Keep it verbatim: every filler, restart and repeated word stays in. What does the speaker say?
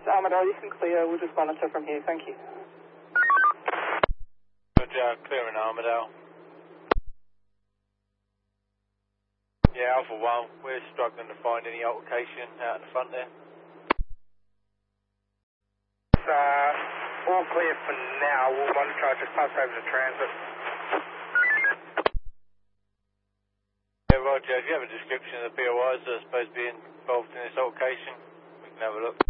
Armadale, you can clear. We'll just monitor from here. Thank you. Roger, clearing Armadale. Yeah, Alpha one, we're struggling to find any altercation out in the front there. Uh, all clear for now. We'll monitor. I just pass over to transit. Yeah, Roger, if you have a description of the P O Is that are supposed to be involved in this altercation, we can have a look.